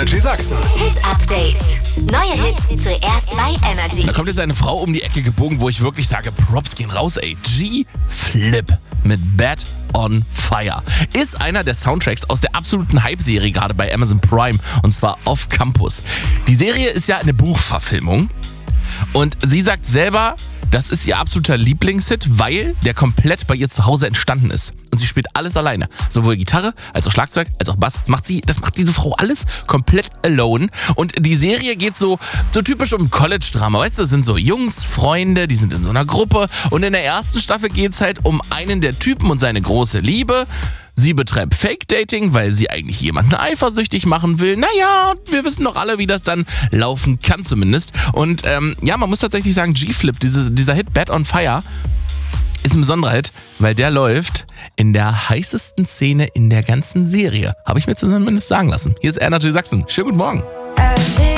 Energy Sachsen. Hit Update. Neue Hits zuerst bei Energy. Da kommt jetzt eine Frau um die Ecke gebogen, wo ich wirklich sage, Props gehen raus, ey. G-Flip mit Bad on Fire ist einer der Soundtracks aus der absoluten Hype-Serie, gerade bei Amazon Prime, und zwar Off Campus. Die Serie ist ja eine Buchverfilmung und sie sagt selber, das ist ihr absoluter Lieblingshit, weil der komplett bei ihr zu Hause entstanden ist. Und sie spielt alles alleine. Sowohl Gitarre, als auch Schlagzeug, als auch Bass. Das macht diese Frau alles komplett alone. Und die Serie geht so typisch um College-Drama. Weißt du, das sind so Jungs, Freunde, die sind in so einer Gruppe. Und in der ersten Staffel geht es halt um einen der Typen und seine große Liebe. Sie betreibt Fake-Dating, weil sie eigentlich jemanden eifersüchtig machen will. Naja, wir wissen doch alle, wie das dann laufen kann zumindest. Und man muss tatsächlich sagen, G-Flip, dieser Hit Bad on Fire, ist ein besonderer Hit, weil der läuft in der heißesten Szene in der ganzen Serie. Habe ich mir zumindest sagen lassen. Hier ist Energy Sachsen. Schönen guten Morgen.